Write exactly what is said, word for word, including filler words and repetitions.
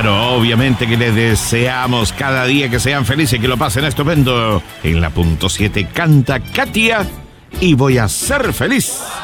Claro, obviamente que les deseamos cada día que sean felices, que lo pasen estupendo. En la punto siete canta Katia y Voy a ser feliz.